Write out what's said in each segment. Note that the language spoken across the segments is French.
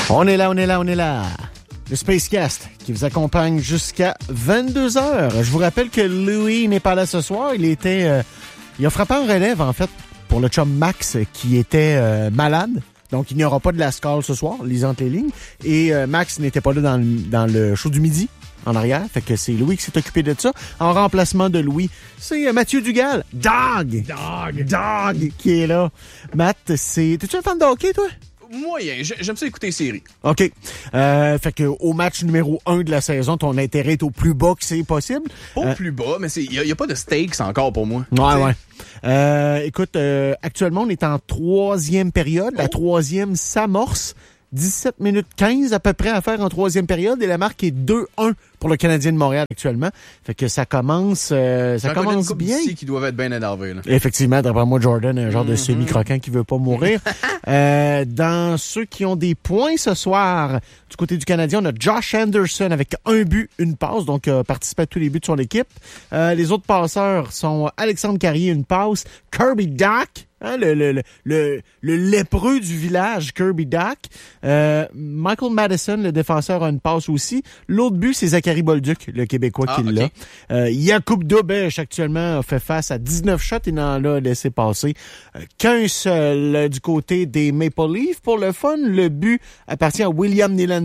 On est là. Le Spacecast qui vous accompagne jusqu'à 22h. Je vous rappelle que Louis n'est pas là ce soir. Il a frappé en relève, en fait, pour le chum Max qui était malade. Donc, il n'y aura pas de la Lascaux ce soir, lisant les lignes. Et Max n'était pas là dans le show du midi, en arrière. Fait que c'est Louis qui s'est occupé de ça. En remplacement de Louis, c'est Mathieu Dugal. Dog! Qui est là. Matt, t'es-tu un fan de hockey, toi? Moyen, j'aime ça écouter les séries. OK. Fait que au match numéro 1 de la saison, ton intérêt est au plus bas que c'est possible. Pas au plus bas, mais il y a pas de stakes encore pour moi. Ouais. Écoute, actuellement, on est en 3e période. La 3e s'amorce. 17 minutes 15 à peu près à faire en 3e période et la marque est 2-1 pour le Canadien de Montréal actuellement. Fait que ça commence bien. Ici qui doivent être bien énervés. Là. Effectivement, d'après moi, Jordan, un genre de semi-croquant qui veut pas mourir. Dans ceux qui ont des points ce soir, du côté du Canadien, on a Josh Anderson avec 1 but, 1 passe, donc participé à tous les buts de son équipe. Les autres passeurs sont Alexandre Carrier, 1 passe, Kirby Dach, hein, le lépreux du village, Kirby Dach. Michael Madison, le défenseur, a 1 passe aussi. L'autre but, c'est Zachary Bolduc, le Québécois qui l'a. Jakub Dobeš, actuellement, a fait face à 19 shots et n'en a laissé passer qu'un seul du côté des Maple Leafs. Pour le fun, le but appartient à William Nylander.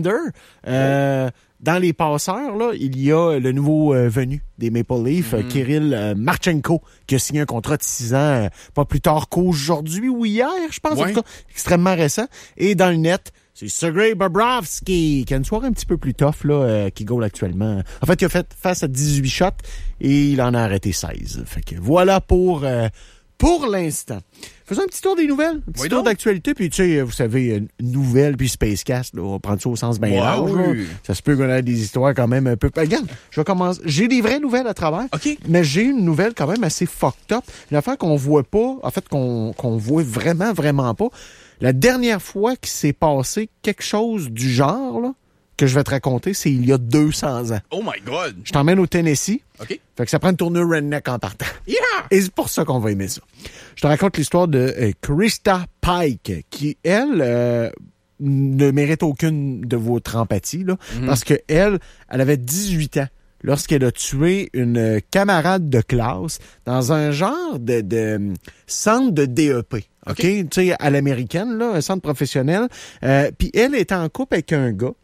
Dans les passeurs, là, il y a le nouveau venu des Maple Leafs, Kirill Marchenko, qui a signé un contrat de 6 ans, pas plus tard qu'aujourd'hui ou hier, je pense, en tout cas, extrêmement récent. Et dans le net, c'est Sergei Bobrovsky, qui a une soirée un petit peu plus tough, là, qui goal actuellement. En fait, il a fait face à 18 shots et il en a arrêté 16. Fait que voilà pour l'instant. Faisons un petit tour des nouvelles, un petit tour d'actualité, puis tu sais, vous savez, nouvelles puis Spacecast, là, on va prendre ça au sens bien large. Oui. Ça se peut qu'on ait des histoires quand même un peu... Regarde, je vais commencer. J'ai des vraies nouvelles à travers, mais j'ai une nouvelle quand même assez fucked up. Une affaire qu'on voit pas, en fait, qu'on voit vraiment pas. La dernière fois qu'il s'est passé quelque chose du genre, là, que je vais te raconter, c'est il y a 200 ans. Oh my God! Je t'emmène au Tennessee. OK. Fait que ça prend une tournure redneck en partant. Yeah! Et c'est pour ça qu'on va aimer ça. Je te raconte l'histoire de Krista Pike, qui, elle, ne mérite aucune de votre empathie, là, parce que elle avait 18 ans lorsqu'elle a tué une camarade de classe dans un genre de centre de DEP. OK? Tu sais, à l'américaine, là, un centre professionnel. Puis elle était en couple avec un gars.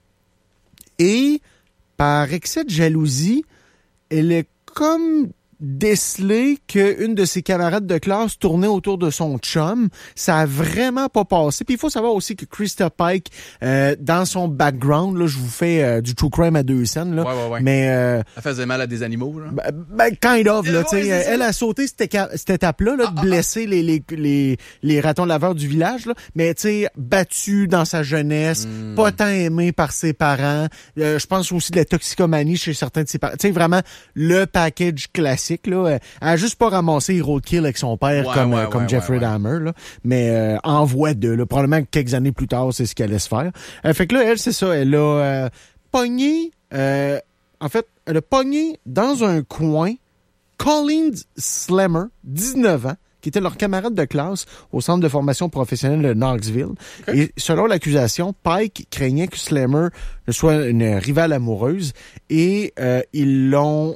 Et, par excès de jalousie, elle est comme décelé qu'une de ses camarades de classe tournait autour de son chum. Ça a vraiment pas passé. Puis il faut savoir aussi que Krista Pike, dans son background, là, je vous fais du true crime à 2 scènes, là. Ouais. Mais elle faisait mal à des animaux, là. Kind of, là, tu sais. Elle a sauté cette étape-là, là, de blesser les ratons laveurs du village, là. Mais, tu sais, battue dans sa jeunesse, pas tant aimée par ses parents. Je pense aussi de la toxicomanie chez certains de ses parents. Tu sais, vraiment, le package classique. Là, elle a juste pas ramassé Hero Kill avec son père comme Jeffrey Dahmer, là, mais en voie de, là, probablement quelques années plus tard, c'est ce qu'elle laisse faire. Fait que là, elle, c'est ça, elle a pogné, en fait, elle a pogné dans un coin Colleen Slammer, 19 ans, qui était leur camarade de classe au centre de formation professionnelle de Knoxville. Okay. Et selon l'accusation, Pike craignait que Slammer ne soit une rivale amoureuse et ils l'ont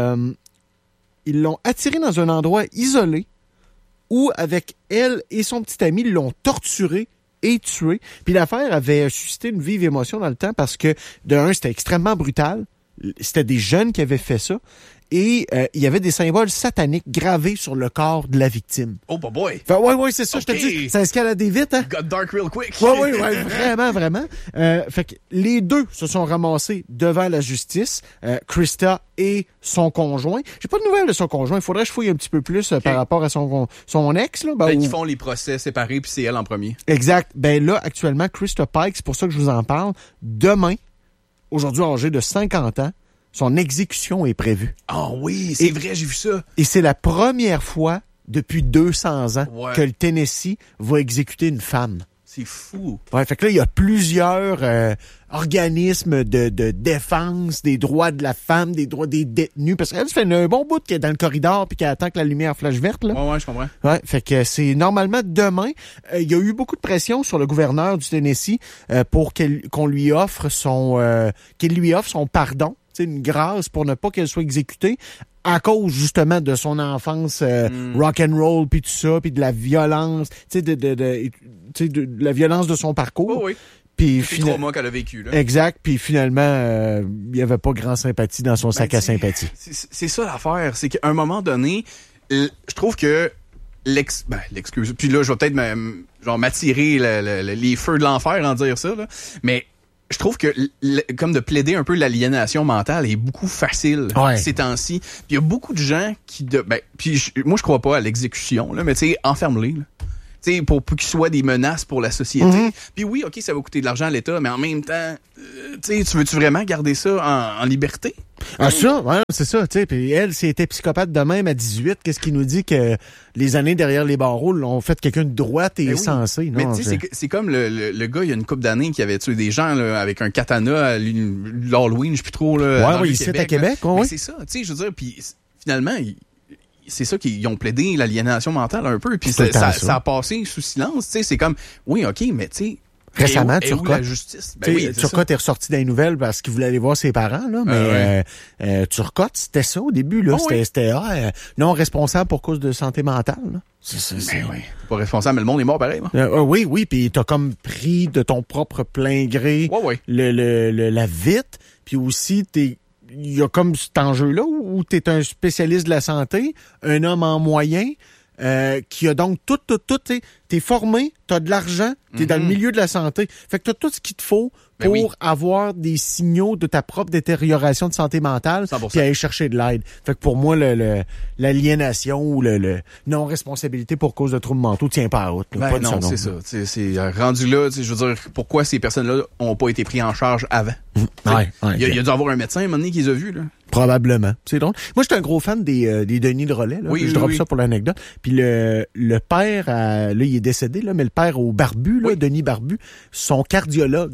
attiré dans un endroit isolé où, avec elle et son petit ami, ils l'ont torturé et tué. Puis l'affaire avait suscité une vive émotion dans le temps parce que, de un, c'était extrêmement brutal. C'était des jeunes qui avaient fait ça. Et il y avait des symboles sataniques gravés sur le corps de la victime. Oh, boy! Fait, ouais, c'est ça, je te dis. Ça escaladait vite, hein? Got dark real quick. Ouais, vraiment. Fait que les deux se sont ramassés devant la justice, Krista et son conjoint. J'ai pas de nouvelles de son conjoint. Il faudrait que je fouille un petit peu plus par rapport à son ex, là. Qui font les procès séparés, puis c'est elle en premier. Exact. Ben là, actuellement, Krista Pike, c'est pour ça que je vous en parle. Demain, aujourd'hui âgée de 50 ans, son exécution est prévue. Ah oui, c'est vrai, j'ai vu ça. Et c'est la première fois depuis 200 ans que le Tennessee va exécuter une femme. C'est fou. Ouais, fait que là, il y a plusieurs organismes de défense des droits de la femme, des droits des détenus, parce qu'elle, ça fait un bon bout qu'elle est dans le corridor puis qu'elle attend que la lumière flash verte, là. Ouais, je comprends. Ouais, fait que c'est normalement demain. Il y a eu beaucoup de pression sur le gouverneur du Tennessee pour qu'on lui offre qu'il lui offre son pardon, une grâce pour ne pas qu'elle soit exécutée à cause justement de son enfance rock and roll puis tout ça, puis de la violence, de la violence de son parcours. Oh, oui. Puis c'est 3 mois qu'elle a vécu, là. Exact. Puis finalement, il n'y avait pas grand sympathie dans son sac à sympathie. C'est ça l'affaire. C'est qu'à un moment donné, je trouve que l'excuse. Puis là, je vais peut-être m'attirer les feux de l'enfer en dire ça, là. Mais je trouve que comme de plaider un peu l'aliénation mentale est beaucoup facile ces temps-ci. Puis il y a beaucoup de gens qui moi je crois pas à l'exécution, là, mais tu sais, enferme-les, là. Pour qu'il soit des menaces pour la société. Mm-hmm. Puis oui, OK, ça va coûter de l'argent à l'État, mais en même temps, tu veux-tu vraiment garder ça en liberté? Ah, ça, ouais, c'est ça, tu sais. Puis elle, si elle était psychopathe de même à 18, qu'est-ce qui nous dit que les années derrière les barreaux l'ont fait quelqu'un de droite et sensé? Mais tu sais, c'est comme le gars, il y a une couple d'années qui avait tué des gens là, avec un katana à l'Halloween, je sais plus trop. Là, oui, ici à Québec. Mais c'est ça, tu sais, je veux dire, puis finalement, c'est ça qu'ils ont plaidé l'aliénation mentale un peu, puis ça a passé sous silence, tu sais, c'est comme, oui, OK, mais tu sais, récemment, Turcotte, la justice? Turcotte est ressorti dans les nouvelles parce qu'il voulait aller voir ses parents, là, mais Turcotte, c'était ça au début, là, c'était non responsable pour cause de santé mentale, là. T'es pas responsable, mais le monde est mort pareil, moi. Oui, puis t'as comme pris de ton propre plein gré la vite, puis aussi il y a comme cet enjeu-là où tu es un spécialiste de la santé, un homme en moyen, qui a donc tout, t'es formé, t'as de l'argent, t'es dans le milieu de la santé. Fait que t'as tout ce qu'il te faut pour avoir des signaux de ta propre détérioration de santé mentale, puis aller chercher de l'aide. Fait que pour moi, l'aliénation ou le non-responsabilité pour cause de troubles mentaux tient pas à haute. Pas non, c'est ça. C'est rendu là, je veux dire, pourquoi ces personnes-là ont pas été prises en charge avant? Il y a dû avoir un médecin à un moment donné qui les a vus, là. Probablement. C'est drôle. Moi, j'étais un gros fan des Denis de Relais. Là. Je drop ça pour l'anecdote. Puis le père, là, il est décédé, là, mais le père au Barbu, là, Denis Barbu, son cardiologue,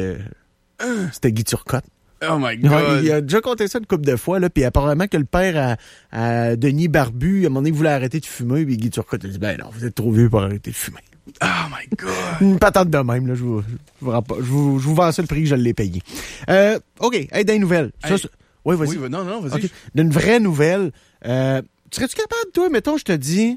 c'était Guy Turcotte. Oh my God! Il a déjà compté ça une couple de fois, là, puis apparemment que le père à Denis Barbu, à un moment donné, il voulait arrêter de fumer, puis Guy Turcotte a dit, ben non, vous êtes trop vieux pour arrêter de fumer. Oh my God! Une patente de même, là, je vous vends ça le prix que je l'ai payé. OK, hey, des nouvelles. Oui, vas-y. Oui, non, vas-y. Okay. D'une vraie nouvelle, serais-tu capable, toi, mettons, je te dis...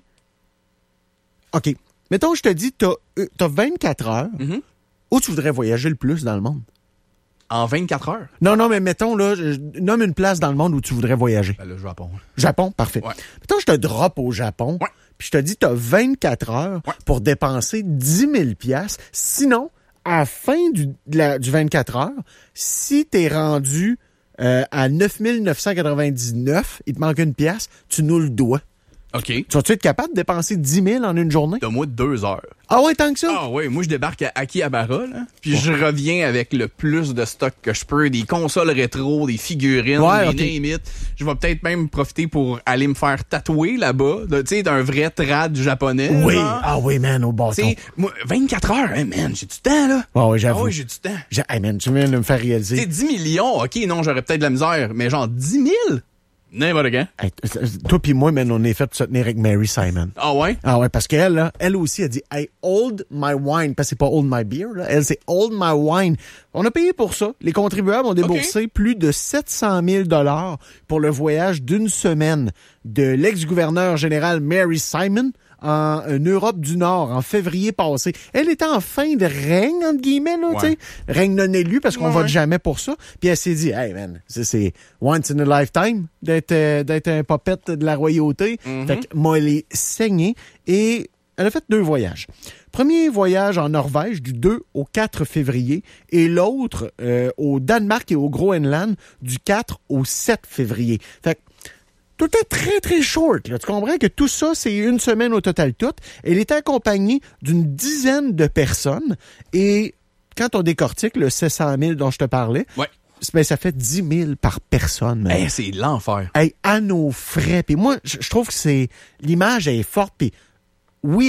OK. Mettons, je te dis, t'as 24 heures. Mm-hmm. Où tu voudrais voyager le plus dans le monde? En 24 heures? Non, mais mettons, là, nomme une place dans le monde où tu voudrais voyager. Le Japon. Japon, parfait. Ouais. Mettons, je te drop au Japon, puis je te dis, t'as 24 heures pour dépenser 10 000 $. Sinon, à la fin du 24 heures, si t'es rendu à 9 999, il te manque une pièce, tu nous le dois. OK. Tu vas-tu être capable de dépenser 10 000 en une journée? Donne-moi 2 heures. Ah ouais, tant que ça? Ah ouais, moi je débarque à Akihabara, là, puis je reviens avec le plus de stock que je peux, des consoles rétro, des figurines, des name it. Je vais peut-être même profiter pour aller me faire tatouer là-bas, tu sais, d'un vrai trad japonais. Oui, genre. ah oui, man, au bâton. T'sais, moi, 24 heures, hein, man, j'ai du temps, là. Ah oui, j'avoue. Ah oui, j'ai du temps. Hey, man, tu viens de me faire réaliser. Tu sais, 10 millions, OK, non, j'aurais peut-être de la misère, mais genre 10 000? N'importe quand. Hey, toi pis moi, man, on est fait pour se tenir avec Mary Simon. Ah ouais? Ah ouais, parce qu'elle, là, elle aussi, a dit, hey, hold my wine. Parce que c'est pas hold my beer, là. Elle, c'est hold my wine. On a payé pour ça. Les contribuables ont déboursé plus de 700 000 $ pour le voyage d'une semaine de l'ex-gouverneur général Mary Simon en Europe du Nord, en février passé. Elle était en fin de règne, entre guillemets, là, tu sais. Règne non élu, parce qu'on vote jamais pour ça. Puis elle s'est dit, hey, man, c'est once in a lifetime d'être un popette de la royauté. Mm-hmm. Fait que moi, elle est saignée. Et elle a fait 2 voyages. Premier voyage en Norvège du 2 au 4 février et l'autre au Danemark et au Groenland du 4 au 7 février. Fait que tout est très, très short. Là. Tu comprends que tout ça, c'est une semaine au total tout. Elle était accompagnée d'une dizaine de personnes. Et quand on décortique le 700 000 dont je te parlais, ben, ça fait 10 000 par personne. Hey, c'est l'enfer. Hey, à nos frais. Puis moi, je trouve que l'image est forte. Puis oui,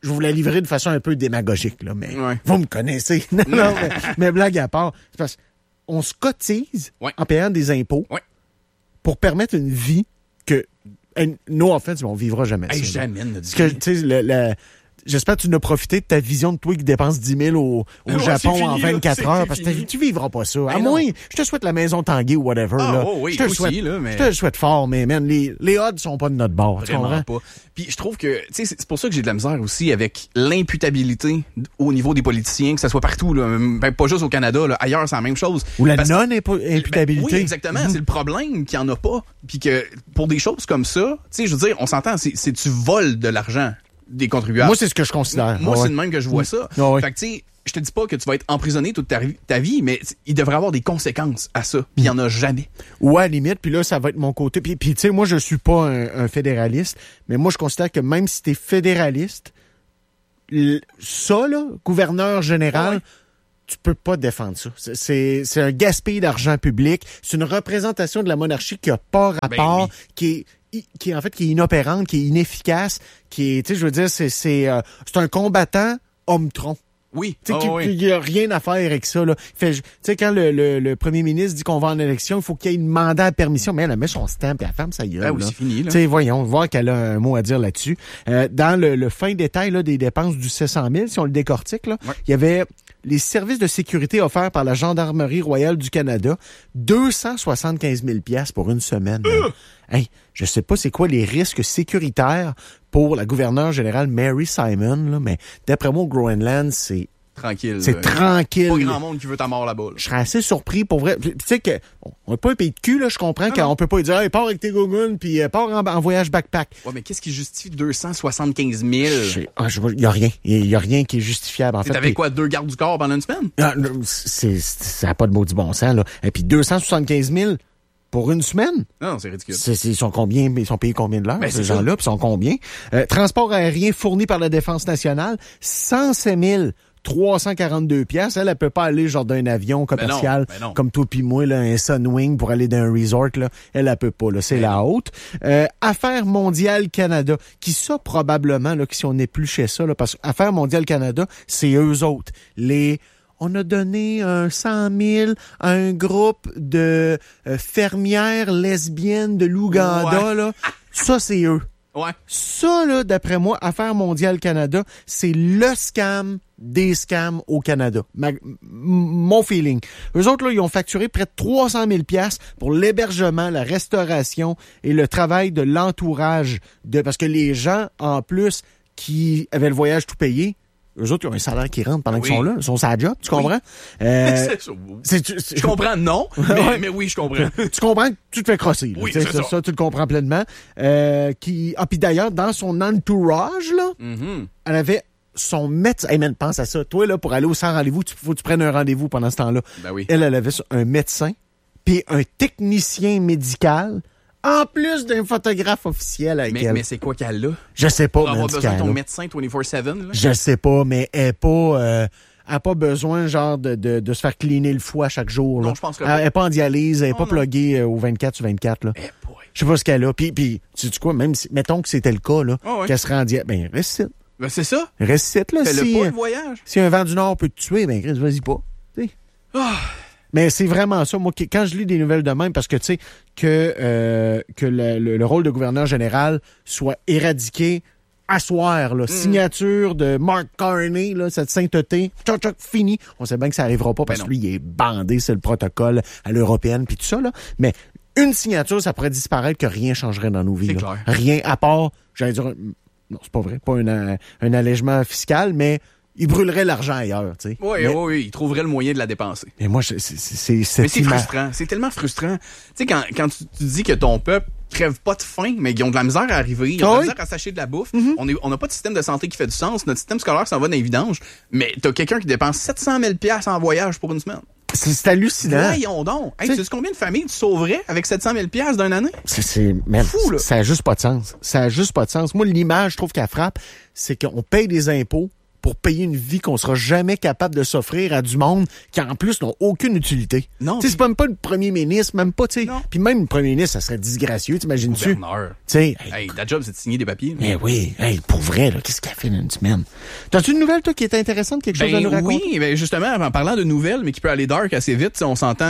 je vous la livrer de façon un peu démagogique, là, mais vous me connaissez. non, mais blague à part, c'est parce qu'on se cotise en payant des impôts pour permettre une vie que, no offense, on vivra jamais ça. Jamais. Parce que, tu sais, j'espère que tu n'as profité de ta vision de toi qui dépense 10 000 au Japon fini, en 24 heures. Parce que tu vivras pas ça. À moins, je te souhaite la maison Tanguay ou whatever. Là. Oui, je te le souhaite fort, mais man, les odds sont pas de notre bord. Vraiment pas. Puis je trouve que, tu sais, c'est pour ça que j'ai de la misère aussi avec l'imputabilité au niveau des politiciens, que ça soit partout, là. Ben, pas juste au Canada, là. Ailleurs, c'est la même chose. Ou la non-imputabilité. Oui, exactement. C'est le problème qu'il y en a pas. Puis que pour des choses comme ça, tu sais, je veux dire, on s'entend, c'est tu voles de l'argent des contribuables. Moi, c'est ce que je considère. Moi, c'est de même que je vois ça. Fait que, tu sais, je te dis pas que tu vas être emprisonné toute ta vie, mais il devrait avoir des conséquences à ça. Puis il y en a jamais. Ou à la limite, puis là, ça va être mon côté. Puis tu sais, moi, je suis pas un fédéraliste, mais moi, je considère que même si t'es fédéraliste, ça, là, gouverneur général, tu peux pas défendre ça. C'est un gaspillage d'argent public. C'est une représentation de la monarchie qui a pas rapport, qui est en fait qui est inopérante, qui est inefficace, qui est, tu sais, je veux dire, c'est un combattant homme-tronc. Oui. Il n'y a rien à faire avec ça, là. Tu sais, quand le premier ministre dit qu'on va en élection, il faut qu'il y ait une mandat à permission. Mais elle met son stamp et la femme, ça y est. Oui, c'est fini, là. Tu sais, voyons, voir qu'elle a un mot à dire là-dessus. Dans le fin détail, là, des dépenses du 700 000, si on le décortique, là, il y avait les services de sécurité offerts par la Gendarmerie royale du Canada, 275 000 $ pour une semaine. Hey, je sais pas c'est quoi les risques sécuritaires pour la gouverneure générale Mary Simon, là, mais d'après moi, au Groenland, c'est tranquille. C'est tranquille. Pas grand monde qui veut ta mort là-bas. Là. Je serais assez surpris pour vrai. Tu sais que on n'a pas un pays de cul, là, je comprends qu'on peut pas lui dire hey, pars avec tes gougounes puis pars en voyage backpack. Ouais, mais qu'est-ce qui justifie 275 000? Il y a rien. Il y a rien qui est justifiable. En fait, t'avais quoi, 2 gardes du corps pendant une semaine? Ça n'a pas de maudit bon sens, là. Et puis 275 000 pour une semaine? Non, c'est ridicule. Ils sont payés combien de l'heure, ces gens-là? Puis ils sont combien? Transport aérien fourni par la Défense nationale, 107 342 $. Elle peut pas aller genre d'un avion commercial comme toi pis moi, là, un Sunwing pour aller dans un resort. Là. Elle peut pas. Là. C'est la haute. Affaires mondiales Canada, qui ça probablement, là, que si on n'est plus chez ça, là, parce que Affaires mondiales Canada, c'est eux autres. On a donné 100 000 à un groupe de fermières lesbiennes de l'Ouganda. Là. Ça, c'est eux. Ouais. Ça, là, d'après moi, Affaires mondiales Canada, c'est le scam des scams au Canada. Mon feeling. Eux autres, là, ils ont facturé près de 300 000 $ pour l'hébergement, la restauration et le travail de l'entourage. Parce que les gens, en plus, qui avaient le voyage tout payé, eux autres, ils ont un salaire qui rentre pendant qu'ils sont là. Ils sont sur la job, tu comprends? Je comprends, non, mais oui, je comprends. Tu comprends que tu te fais crosser. Oui, c'est ça. Tu le comprends pleinement. Puis d'ailleurs, dans son entourage, là, elle avait son médecin. Hey man, pense à ça. Toi, là, pour aller au sans rendez-vous, faut que tu prennes un rendez-vous pendant ce temps-là. Ben oui. Elle avait un médecin, puis un technicien médical, en plus d'un photographe officiel avec elle. Mais c'est quoi qu'elle a? Je sais pas. Pour avoir besoin de ton médecin 24/7, là? Je sais pas, mais elle a pas besoin, genre, de se faire cleaner le foie chaque jour. Là. Non, je pense que elle est pas en dialyse, elle est pas pluguée au 24/24. Là. Je sais pas ce qu'elle a. Puis tu sais quoi, même si, mettons que c'était le cas, là, qu'elle serait en dialyse, ben, reste ici. Ben, c'est ça. Reste ici, là. Fais-le pas, le voyage. Si un vent du Nord peut te tuer, ben, Chris, vas-y pas. Mais c'est vraiment ça. Moi, quand je lis des nouvelles de même, parce que, tu sais, que le rôle de gouverneur général soit éradiqué à soir, là. Signature de Mark Carney, là, cette sainteté. Tchoc, fini. On sait bien que ça arrivera pas parce que lui, il est bandé, c'est le protocole à l'européenne puis tout ça, là. Mais une signature, ça pourrait disparaître que rien changerait dans nos vies. C'est là. clair. Rien, à part, j'allais dire, non, c'est pas vrai, pas un allègement fiscal, mais il brûlerait l'argent ailleurs, tu sais. Oui, il trouverait le moyen de la dépenser. Mais moi, Mais c'est frustrant. C'est tellement frustrant. Tu sais, quand tu dis que ton peuple crève pas de faim, mais ils ont de la misère à arriver, ils ont de la misère à s'acheter de la bouffe. On n'a pas de système de santé qui fait du sens. Notre système scolaire s'en va dans les vidanges. Mais t'as quelqu'un qui dépense 700 000 $ en voyage pour une semaine. C'est hallucinant. Voyons donc. Hey, tu sais combien de familles tu sauverais avec 700 000 $, d'une année? C'est fou, là. Ça a juste pas de sens. Ça a juste pas de sens. Moi, l'image, je trouve qu'elle frappe, c'est qu'on paye des impôts pour payer une vie qu'on sera jamais capable de s'offrir à du monde qui, en plus, n'ont aucune utilité. Non. Tu sais, c'est même pas le premier ministre, même pas, tu sais. Puis même le premier ministre, ça serait disgracieux, t'imagines-tu? Gouverneur. Tu sais. Hey, ta job, c'est de signer des papiers. Mais oui, hey, pour vrai, là, qu'est-ce qu'elle fait dans une semaine? T'as-tu une nouvelle, toi, qui est intéressante, quelque chose à nous raconter? Oui, ben justement, en parlant de nouvelles, mais qui peut aller dark assez vite, on s'entend,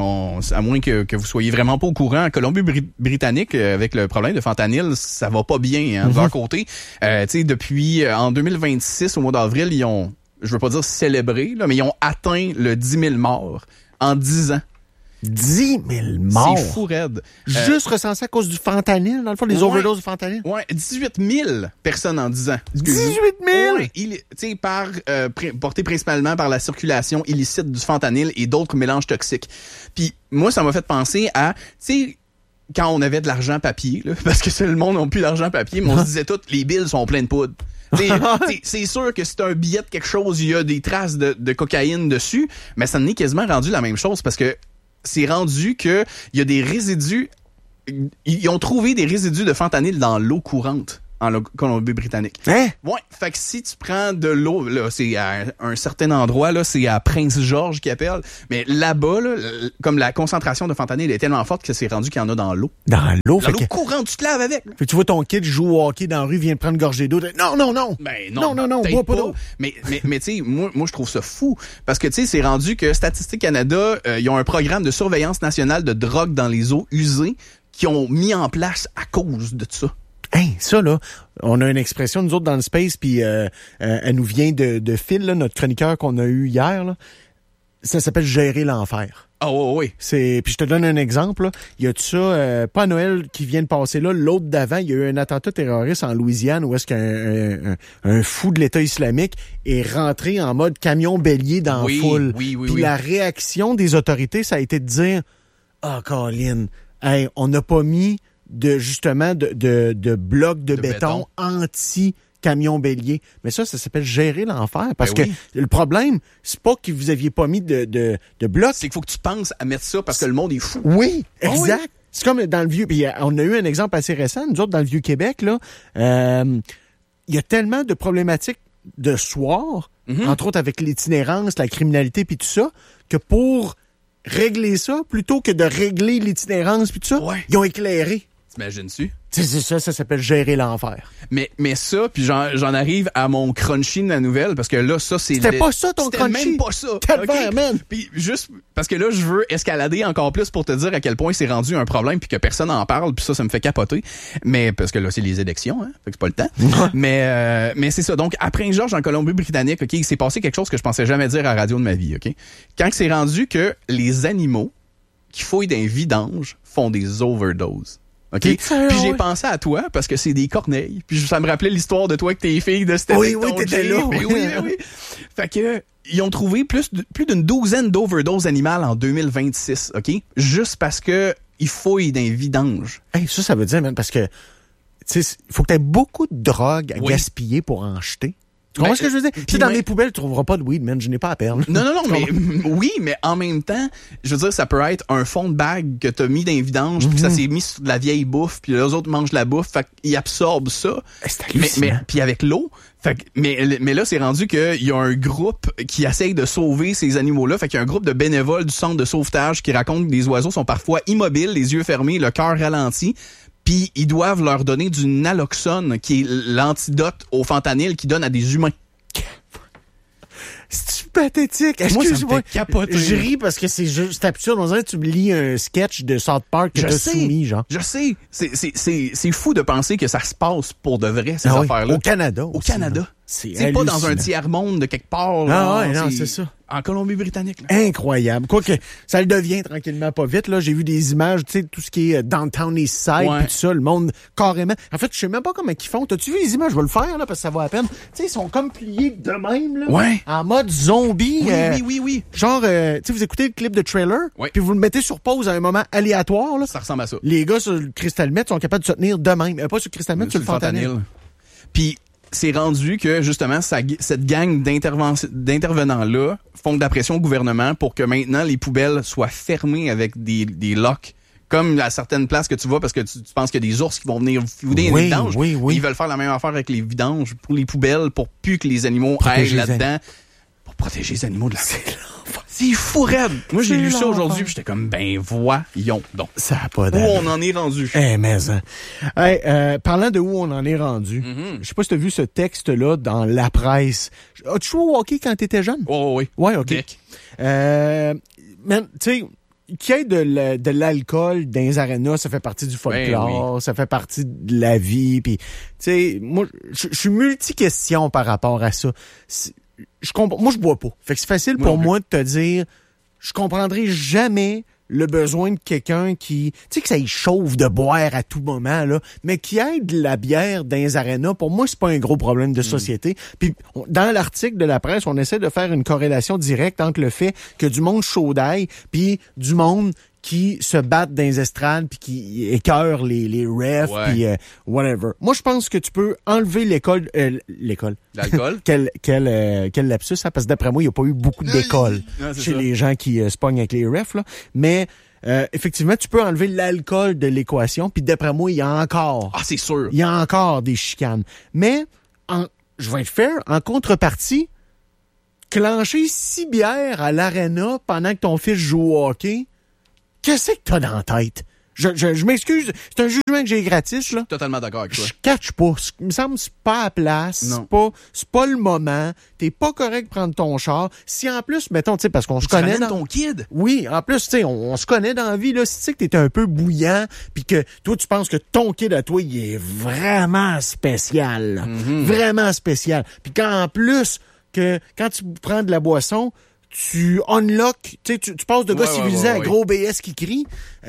à moins que vous soyez vraiment pas au courant, en Colombie-Britannique, avec le problème de fentanyl, ça va pas bien, hein, de leur côté. Tu sais, depuis, en 2026, au mois d'avril, ils ont, je veux pas dire célébré, là, mais ils ont atteint le 10 000 morts en 10 ans. 10 000 morts. C'est fou raide. Juste recensé à cause du fentanyl, dans le fond, les overdoses de fentanyl. Ouais, 18 000 personnes en 10 ans. 18 000? Ouais, tu sais, porté principalement par la circulation illicite du fentanyl et d'autres mélanges toxiques. Puis moi, ça m'a fait penser à, tu sais, quand on avait de l'argent papier, là, parce que le monde n'a plus d'argent papier, mais on se disait tout, les billes sont pleines de poudre. C'est sûr que c'est un billet de quelque chose, il y a des traces de cocaïne dessus, mais ça n'est quasiment rendu la même chose parce que c'est rendu que il y a des résidus, ils ont trouvé des résidus de fentanyl dans l'eau courante en Colombie-Britannique. Hein? Ouais, fait que si tu prends de l'eau, là, c'est à un certain endroit, là, c'est à Prince-Georges qui appelle, mais là-bas, là, comme la concentration de fentanyl est tellement forte que c'est rendu qu'il y en a dans l'eau. Dans l'eau? Dans l'eau courante, tu te laves avec. Fait que tu vois ton kid joue au hockey dans la rue, vient de prendre une gorgée d'eau. Non! Ben non, bois pas d'eau. Mais tu sais, moi, je trouve ça fou. Parce que, tu sais, c'est rendu que Statistique Canada, ils ont un programme de surveillance nationale de drogue dans les eaux usées qu'ils ont mis en place à cause de ça. Hey, ça, là, on a une expression, nous autres, dans le space, puis elle nous vient de Phil, là, notre chroniqueur qu'on a eu hier, là. Ça s'appelle « gérer l'enfer ». Ah oui. Puis je te donne un exemple, là. Il y a de ça, pas à Noël qui vient de passer là, l'autre d'avant, il y a eu un attentat terroriste en Louisiane où est-ce qu'un fou de l'État islamique est rentré en mode camion bélier dans la foule. Oui. Puis la réaction des autorités, ça a été de dire « Ah, Colin, hey, on n'a pas mis de blocs de béton anti-camion bélier. » Mais ça s'appelle gérer l'enfer. Parce que le problème, c'est pas que vous aviez pas mis de blocs. C'est qu'il faut que tu penses à mettre ça parce que le monde est fou. Oui, exact. Oui. C'est comme dans le vieux... Puis on a eu un exemple assez récent. Nous autres, dans le Vieux-Québec, là, il y a tellement de problématiques de soir, entre autres avec l'itinérance, la criminalité puis tout ça, que pour régler ça, plutôt que de régler l'itinérance puis tout ça, ils ont éclairé. T'imagines-tu? C'est ça s'appelle gérer l'enfer. Mais ça, puis j'en arrive à mon crunchy de la nouvelle, parce que là, ça, c'est... C'était pas ça, ton crunchy? C'était même pas ça. Okay? Man. Puis juste, parce que là, je veux escalader encore plus pour te dire à quel point c'est rendu un problème, puis que personne n'en parle, puis ça me fait capoter. Mais, parce que là, c'est les élections, hein, fait que c'est pas le temps. mais c'est ça. Donc, à Prince-Georges, en Colombie-Britannique, OK, il s'est passé quelque chose que je pensais jamais dire à la radio de ma vie, OK? Quand c'est rendu que les animaux qui fouillent d'un vidange font des overdoses. OK? Puis j'ai pensé à toi parce que c'est des corneilles. Puis ça me rappelait l'histoire de toi avec tes filles de cette Oui, t'étais là. Oui. Fait que ils ont trouvé plus d'une douzaine d'overdoses animales en 2026, OK? Juste parce que ils fouillent d'un vidange. Hey, ça veut dire, man, parce que il faut que tu aies beaucoup de drogue à gaspiller pour en jeter. Tu comprends ce que je veux dire? Si dans mes poubelles, tu trouveras pas de weed, man. Je n'ai pas à perdre. Non, mais oui, mais en même temps, je veux dire, ça peut être un fond de bague que t'as mis dans les vidanges, puis que ça s'est mis sur de la vieille bouffe, puis les autres mangent la bouffe, fait qu'ils absorbent ça. C'est hallucinant. Mais puis avec l'eau, fait mais là, c'est rendu qu'il y a un groupe qui essaye de sauver ces animaux-là. Fait qu'il y a un groupe de bénévoles du centre de sauvetage qui racontent que les oiseaux sont parfois immobiles, les yeux fermés, le cœur ralenti. Puis ils doivent leur donner du naloxone, qui est l'antidote au fentanyl qu'ils donnent à des humains. C'est pathétique. Moi, ça me fait capoter. Je ris parce que c'est juste absurde. On dirait que tu me lis un sketch de South Park que t'as soumis, genre. Je sais. C'est fou de penser que ça se passe pour de vrai, ces affaires-là. Au Canada. Au Canada. C'est pas dans un tiers-monde de quelque part. Non, c'est ça. En Colombie-Britannique. Là. Incroyable. Quoique, ça le devient tranquillement pas vite. Là, j'ai vu des images, tu sais, tout ce qui est Downtown East Side, puis tout ça, le monde carrément. En fait, je sais même pas comment ils font. T'as-tu vu les images? Je vais le faire, là, parce que ça va à peine. Tu sais, ils sont comme pliés de même, là. En mode zombie. Oui. Genre, tu sais, vous écoutez le clip de trailer, puis vous le mettez sur pause à un moment aléatoire, là. Ça ressemble à ça. Les gars sur le Crystal Meth sont capables de se tenir de même. Pas sur le Crystal Meth, sur le fentanyl. Puis, c'est rendu que, justement, cette gang d'intervenants-là font de la pression au gouvernement pour que maintenant les poubelles soient fermées avec des locks Comme à certaines places que tu vas parce que tu penses qu'il y a des ours qui vont venir vider les vidanges. Oui. Ils veulent faire la même affaire avec les vidanges pour les poubelles pour plus que les animaux aillent là-dedans. Pour protéger les animaux de la... C'est fou, raide. Moi, j'ai lu ça aujourd'hui puis j'étais comme, ben voyons donc. Ça n'a pas Où d'allure. on en est rendu. Mais ça. Parlant de où on en est rendu, je sais pas si tu as vu ce texte-là dans la presse. As-tu joué au hockey quand tu étais jeune? Oh oui. Ouais, OK. Dick. Tu sais, qu'il y ait de l'alcool dans les arénas, ça fait partie du folklore, oui. ça fait partie de la vie. Puis, tu sais, moi, je suis multi-question par rapport à ça. Moi, je bois pas. Fait que c'est facile pour moi de te dire, je comprendrai jamais le besoin de quelqu'un qui, tu sais, que ça y chauffe de boire à tout moment, là, mais qui aide de la bière dans les arénas, pour moi, c'est pas un gros problème de société. Puis, dans l'article de la presse, on essaie de faire une corrélation directe entre le fait que du monde chaud d'ail, puis du monde qui se battent dans les estrades puis qui écœurent les refs puis whatever. Moi, je pense que tu peux enlever l'école. L'alcool? quel lapsus, hein? Parce que d'après moi, il n'y a pas eu beaucoup d'écoles chez les gens qui se pognent avec les refs, là. Mais effectivement, tu peux enlever l'alcool de l'équation, puis d'après moi, il y a encore... Ah, c'est sûr. Il y a encore des chicanes. Mais, je vais être fair, en contrepartie, clencher 6 bières à l'aréna pendant que ton fils joue au hockey... Qu'est-ce que t'as dans la tête? Je m'excuse, c'est un jugement que j'ai gratis, là. Totalement d'accord avec toi. Je catch pas. Il me semble que c'est pas à place. Non. C'est pas le moment. T'es pas correct de prendre ton char. Si en plus, mettons, tu sais, parce qu'on se connaît. Tu ramènes ton kid? Oui, en plus, tu sais, on se connaît dans la vie, là. Si tu sais que t'es un peu bouillant, puis que toi, tu penses que ton kid à toi, il est vraiment spécial. Vraiment spécial. Puis qu'en plus, que quand tu prends de la boisson, tu unlock, tu passes de gars civilisés à gros BS qui crie,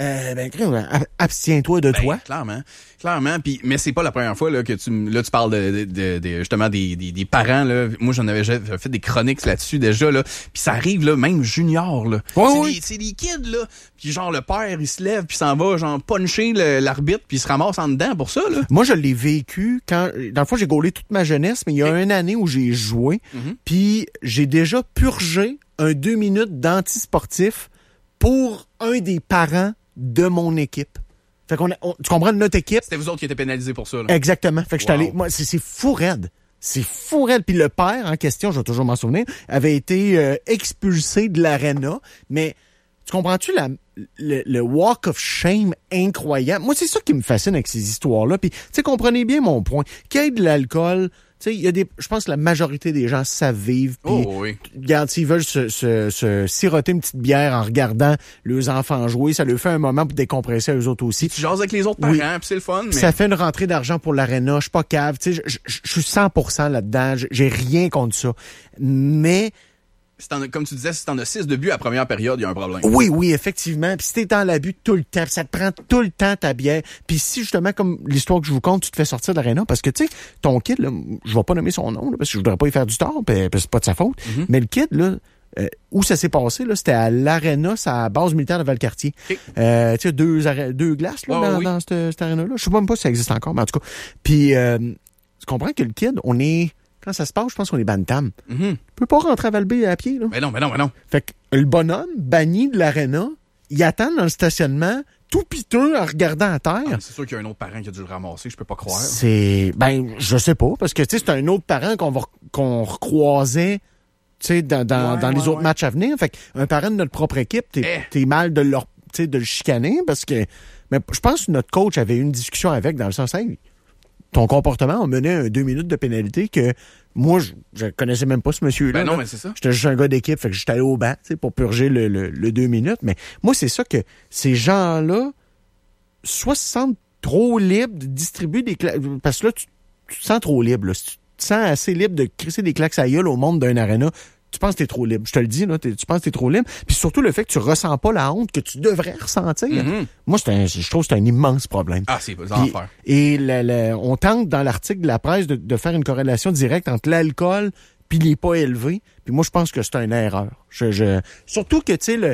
abstiens-toi de toi. Clairement. Puis, mais c'est pas la première fois là que tu parles de justement des parents là. Moi, j'en avais fait des chroniques là-dessus déjà là. Puis ça arrive là, même junior là. C'est des kids là. Puis genre le père, il se lève puis s'en va genre puncher l'arbitre puis il se ramasse en dedans pour ça là. Moi, je l'ai vécu quand, dans le fond, j'ai gaulé toute ma jeunesse, mais il y a une année où j'ai joué, puis j'ai déjà purgé un 2 minutes d'antisportif pour un des parents de mon équipe. Fait qu'on tu comprends, notre équipe. C'était vous autres qui étaient pénalisés pour ça, là. Exactement. Fait que j'étais allé, moi, c'est fou raide. C'est fou raide. Puis le père en question, je vais toujours m'en souvenir, avait été expulsé de l'aréna. Mais tu comprends-tu le walk of shame incroyable? Moi, c'est ça qui me fascine avec ces histoires-là. Puis, tu sais, comprenez bien mon point. Qu'il y ait de l'alcool, tu sais, il y a je pense que la majorité des gens savent vivre. Puis, regarde, s'ils veulent se siroter une petite bière en regardant leurs enfants jouer, ça leur fait un moment pour décompresser eux autres aussi. Tu jases avec les autres parents, puis c'est le fun. Mais... Ça fait une rentrée d'argent pour l'aréna. Je suis pas cave. Tu sais, je suis 100% là-dedans. J'ai rien contre ça. Mais... comme tu disais, si t'en as 6 de but à la première période, il y a un problème. Oui, effectivement. Puis si t'es dans l'abus tout le temps, ça te prend tout le temps ta bière. Puis si justement, comme l'histoire que je vous conte, tu te fais sortir de l'aréna, parce que tu sais, ton kid, là, je vais pas nommer son nom, là, parce que je voudrais pas y faire du tort, puis c'est pas de sa faute. Mais le kid, là, où ça s'est passé, là, c'était à l'aréna, c'est à la base militaire de Valcartier. Tu sais, deux glaces là, dans cette aréna-là. Je sais même pas si ça existe encore, mais en tout cas. Puis tu comprends que le kid, quand ça se passe, je pense qu'on est bantam. Il peut pas rentrer à Val-B à pied, là. Mais non. Fait que le bonhomme, banni de l'aréna, il attend dans le stationnement, tout piteux en regardant à terre. C'est sûr qu'il y a un autre parent qui a dû le ramasser, je peux pas croire. Je sais pas, parce que, tu sais, c'est un autre parent qu'on recroisait, tu sais, dans les autres matchs à venir. Fait qu'un parent de notre propre équipe, t'es mal de le chicaner, parce que, mais je pense que notre coach avait eu une discussion avec, dans le sens, ton comportement a mené un 2 minutes de pénalité que moi, je connaissais même pas ce monsieur-là. Ben non, mais c'est ça. J'étais juste un gars d'équipe, fait que j'étais allé au banc, tu sais, pour purger le 2 minutes. Mais moi, c'est ça que ces gens-là, soit se sentent trop libres de distribuer des claques. Parce que là, tu te sens trop libre. Là. Si tu te sens assez libre de crisser des claques à gueule au monde d'un aréna, tu penses que t'es trop libre. Je te le dis, là, tu penses que t'es trop libre. Puis surtout le fait que tu ressens pas la honte que tu devrais ressentir. Moi, je trouve que c'est un immense problème. Ah, c'est l'enfer. Et on tente dans l'article de la presse de faire une corrélation directe entre l'alcool puis les pas élevés. Puis moi, je pense que c'est une erreur. Surtout que, tu sais,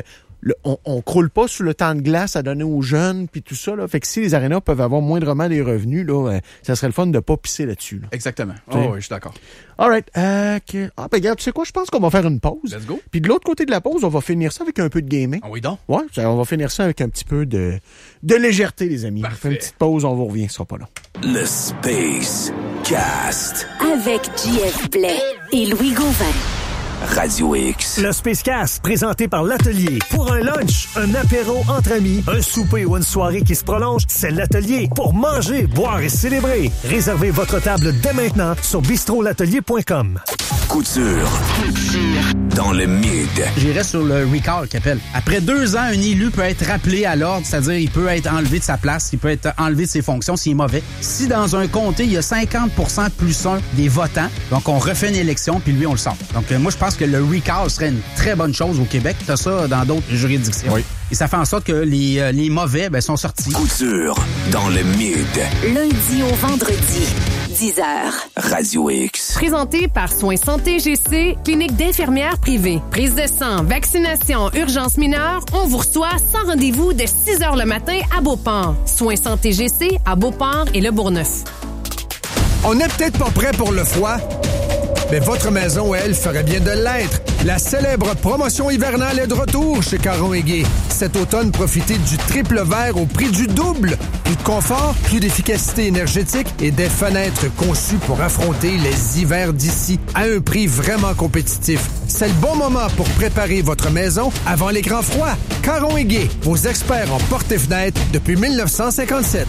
on croule pas sur le temps de glace à donner aux jeunes, puis tout ça. Là. Fait que si les arénas peuvent avoir moindrement des revenus, là, ça serait le fun de pas pisser là-dessus. Là. Exactement. Oh, oui, je suis d'accord. All right. Regarde, tu sais quoi? Je pense qu'on va faire une pause. Let's go. Puis de l'autre côté de la pause, on va finir ça avec un peu de gaming. Ah oui, donc. Ouais, on va finir ça avec un petit peu de légèreté, les amis. Parfait. On fait une petite pause, on vous revient, ce sera pas long. Le Space Cast. Avec JF Blais et Louis Gauvin. Radio X. Le Space Cast, présenté par l'Atelier. Pour un lunch, un apéro entre amis, un souper ou une soirée qui se prolonge, c'est l'Atelier. Pour manger, boire et célébrer. Réservez votre table dès maintenant sur bistrolatelier.com. Couture. Dans le mid. J'irais sur le recall qu'il appelle. Après 2 ans, un élu peut être rappelé à l'ordre, c'est-à-dire il peut être enlevé de sa place, il peut être enlevé de ses fonctions s'il est mauvais. Si dans un comté, il y a 50% plus 1 des votants, donc on refait une élection, puis lui, on le sort. Donc moi, je pense que le recall serait une très bonne chose au Québec. T'as ça dans d'autres juridictions. Oui. Et ça fait en sorte que les mauvais sont sortis. Couture. Dans le mid. Lundi au vendredi, 10h. Radio X. Présenté par Soins Santé GC, clinique d'infirmières privée. Prise de sang, vaccination, urgence mineure, on vous reçoit sans rendez-vous de 6h le matin à Beauport. Soins Santé GC à Beauport et Le Bourgneuf. On n'est peut-être pas prêt pour le froid, mais votre maison, elle, ferait bien de l'être. La célèbre promotion hivernale est de retour chez Caron & Gay. Cet automne, profitez du triple vert au prix du double. Plus de confort, plus d'efficacité énergétique et des fenêtres conçues pour affronter les hivers d'ici à un prix vraiment compétitif. C'est le bon moment pour préparer votre maison avant les grands froids. Caron & Gay, vos experts en portes et fenêtres depuis 1957.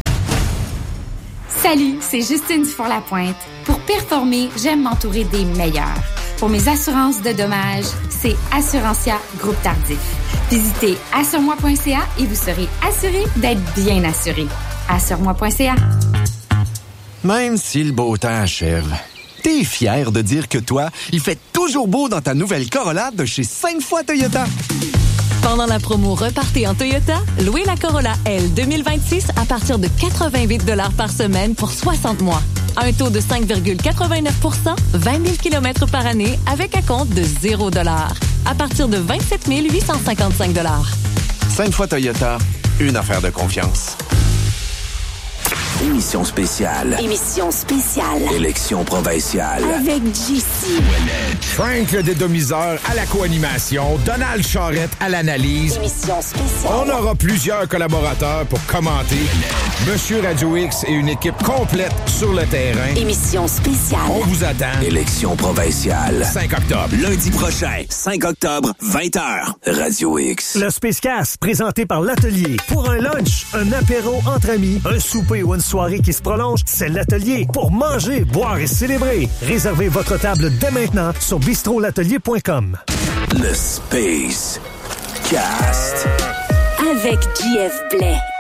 Salut, c'est Justine Dufour-Lapointe. Pour performer, j'aime m'entourer des meilleurs. Pour mes assurances de dommages, c'est Assurantia Groupe Tardif. Visitez assuremoi.ca et vous serez assuré d'être bien assuré. Assuremoi.ca. Même si le beau temps achève, t'es fier de dire que toi, il fait toujours beau dans ta nouvelle Corolla de chez 5 fois Toyota. Pendant la promo Repartez en Toyota, louez la Corolla L 2026 à partir de 88 $ par semaine pour 60 mois. Un taux de 5,89 %, 20 000 km par année avec acompte de 0 $ à partir de 27 855 $. 5 fois Toyota, une affaire de confiance. Émission spéciale. Émission spéciale. Élection provinciale. Avec JC. Frank le dédomiseur à la co-animation, Donald Charrette à l'analyse. Émission spéciale. On aura plusieurs collaborateurs pour commenter. Monsieur Radio X et une équipe complète sur le terrain. Émission spéciale. On vous attend. Élection provinciale. 5 octobre. Lundi prochain, 5 octobre, 20h. Radio X. Le Space Cast, présenté par l'Atelier. Pour un lunch, un apéro entre amis, un souper ou une soirée qui se prolonge, c'est l'Atelier. Pour manger, boire et célébrer. Réservez votre table dès maintenant sur bistrolatelier.com. Le Space Cast. Avec JF Blais